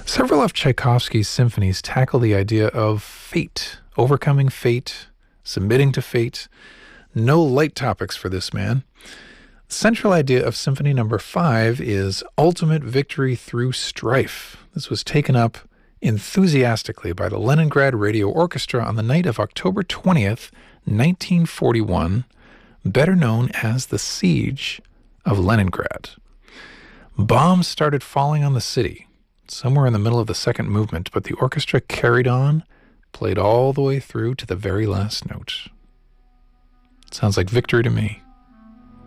Several of Tchaikovsky's symphonies tackle the idea of fate, overcoming fate, submitting to fate. No light topics for this man. The central idea of Symphony Number 5 is ultimate victory through strife. This was taken up enthusiastically by the Leningrad Radio Orchestra on the night of October 20th, 1941, better known as the Siege of Leningrad. Bombs started falling on the city somewhere in the middle of the second movement, but the orchestra carried on, played all the way through to the very last note. Sounds like victory to me.